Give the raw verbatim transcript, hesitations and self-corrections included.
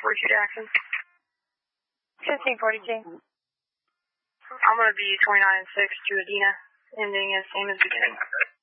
forty-two Jackson. fifteen forty-two. I'm going to be twenty-nine and six to Adina, ending as same as beginning.